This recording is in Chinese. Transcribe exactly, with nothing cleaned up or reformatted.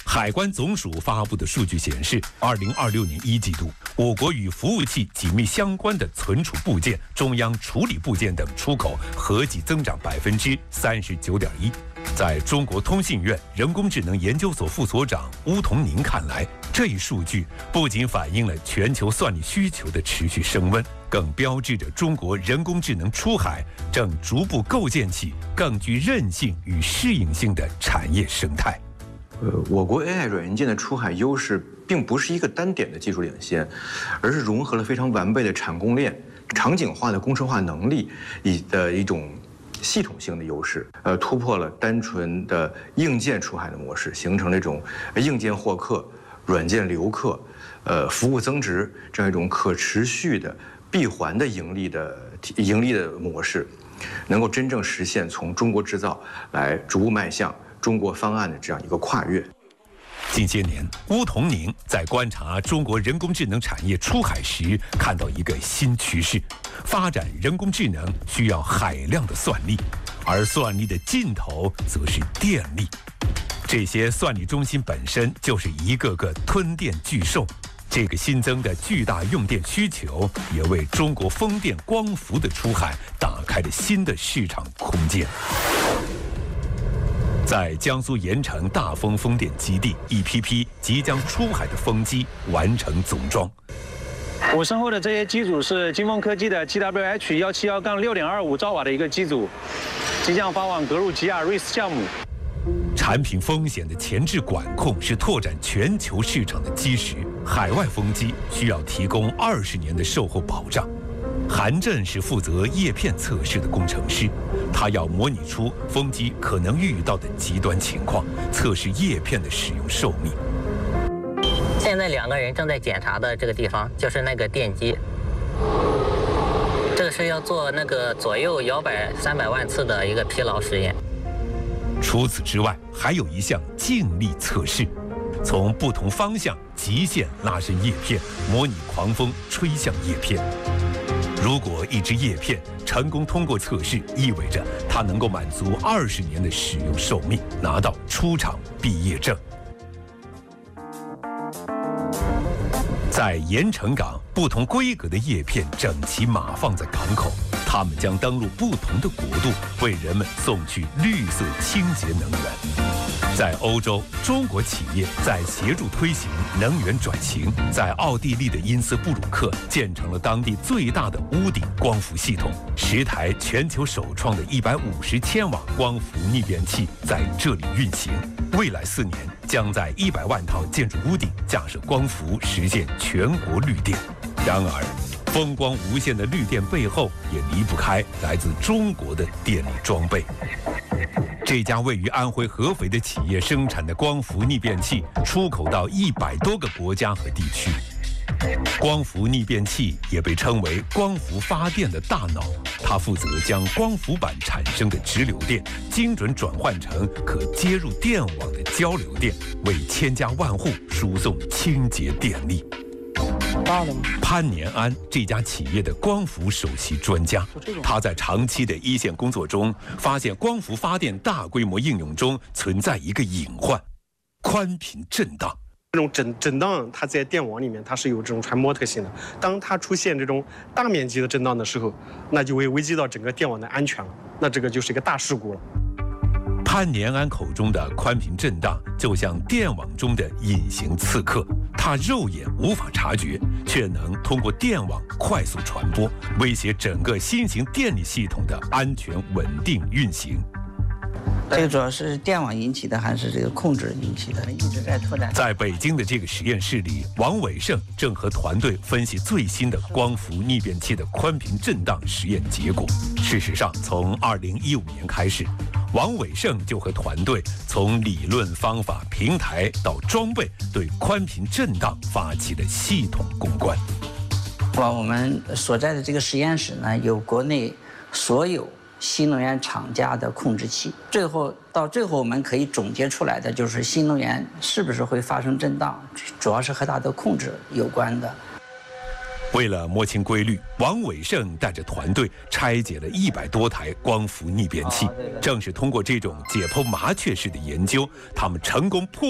海关总署发布的数据显示，二零二六年一季度，我国与服务器紧密相关的存储部件、中央处理部件等出口合计增长百分之三十九点一。在中国通信院人工智能研究所副所长邬同宁看来，这一数据不仅反映了全球算力需求的持续升温，更标志着中国人工智能出海正逐步构建起更具韧性与适应性的产业生态。 呃，我国 A I 软硬件的出海优势并不是一个单点的技术领先，而是融合了非常完备的产供链、场景化的工程化能力以的一种系统性的优势，呃，突破了单纯的硬件出海的模式，形成了一种硬件获客、软件留客、呃，服务增值这样一种可持续的闭环的盈利的盈利的模式，能够真正实现从中国制造来逐步迈向中国方案的这样一个跨越。 近些年，邬同宁在观察中国人工智能产业出海时，看到一个新趋势：发展人工智能需要海量的算力，而算力的尽头则是电力。这些算力中心本身就是一个个吞电巨兽，这个新增的巨大用电需求，也为中国风电、光伏的出海打开了新的市场空间。在江苏盐城大丰风电基地，一批批即将出海的风机完成总装。 我身后的这些机组是金风科技的 G W H 一七一六点二五兆瓦的一个机组，即将发往格鲁吉亚 R I S 项目。 产品风险的前置管控是拓展全球市场的基石。海外风机需要提供二十年的售后保障。韩震是负责叶片测试的工程师，他要模拟出风机可能遇到的极端情况，测试叶片的使用寿命。 现在两个人正在检查的这个地方就是那个电机，这个是要做那个左右摇摆三百万次的一个疲劳实验。 除此之外，还有一项静力测试，从不同方向极限拉伸叶片，模拟狂风吹向叶片。如果一只叶片成功通过测试，意味着它能够满足二十年的使用寿命，拿到出厂毕业证。在盐城港，不同规格的叶片整齐码放在港口，它们将登陆不同的国度，为人们送去绿色清洁能源。在欧洲，中国企业在协助推行能源转型。在奥地利的因斯布鲁克建成了当地最大的屋顶光伏系统，十台全球首创的一百五十千瓦光伏逆变器在这里运行。未来四年将在一百万套建筑屋顶架设光伏，实现全国绿电。然而，风光无限的绿电背后，也离不开来自中国的电力装备。这家位于安徽合肥的企业生产的光伏逆变器，出口到一百多个国家和地区。光伏逆变器也被称为光伏发电的大脑，它负责将光伏板产生的直流电精准转换成可接入电网的交流电，为千家万户输送清洁电力。潘年安这家企业的光伏首席专家，他在长期的一线工作中发现，光伏发电大规模应用中存在一个隐患：宽频震荡。 这种震震荡，它在电网里面它是有这种传播特性的。当它出现这种大面积的震荡的时候，那就会危及到整个电网的安全了，那这个就是一个大事故了。 潘年安口中的宽频震荡，就像电网中的隐形刺客，它肉眼无法察觉，却能通过电网快速传播，威胁整个新型电力系统的安全稳定运行。 这个主要是电网引起的，还是这个控制引起的？一直在拓展。 在北京的这个实验室里，王伟胜正和团队分析最新的光伏逆变器的宽频震荡实验结果。事实上，从二零一五年开始，王伟胜就和团队从理论、方法、平台到装备，对宽频震荡发起了系统攻关。 我们所在的这个实验室呢，有国内所有新能源厂家的控制器，最后到最后我们可以总结出来的就是新能源是不是会发生震荡，主要是和它的控制有关的。 为了摸清规律，王伟胜带着团队拆解了一百多台光伏逆变器。正是通过这种解剖麻雀式的研究，他们成功破